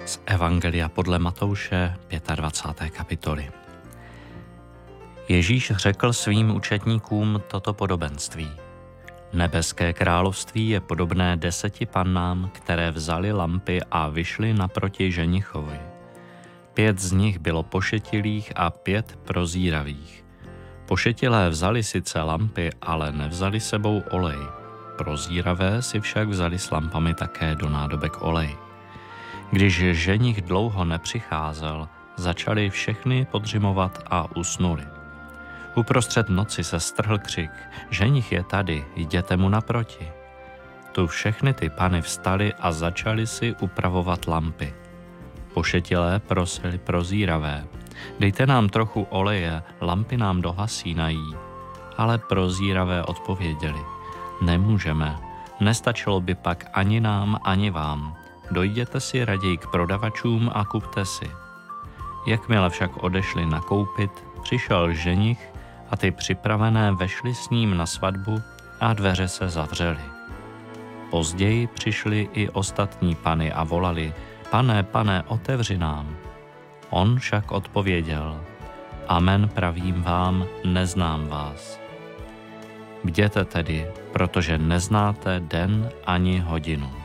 Z Evangelia podle Matouše 25. kapitoly. Ježíš řekl svým učedníkům toto podobenství. Nebeské království je podobné 10 pannám, které vzaly lampy a vyšly naproti ženichovi. 5 z nich bylo pošetilých a 5 prozíravých. Pošetilé vzali sice lampy, ale nevzali sebou olej. Prozíravé si však vzali s lampami také do nádobek olej. Když ženich dlouho nepřicházel, začali všechny podřimovat a usnuli. Uprostřed noci se strhl křik: ženich je tady, jděte mu naproti. Tu všechny ty pany vstaly a začaly si upravovat lampy. Pošetilé prosili prozíravé: dejte nám trochu oleje, lampy nám dohasínají. Ale prozíravé odpověděli: nemůžeme, nestačilo by pak ani nám, ani vám. Dojděte si raději k prodavačům a kupte si. Jakmile však odešli nakoupit, přišel ženich a ty připravené vešly s ním na svatbu a dveře se zavřely. Později přišli i ostatní pany a volali: pane, pane, otevři nám. On však odpověděl: amen, pravím vám, neznám vás. Bděte tedy, protože neznáte den ani hodinu.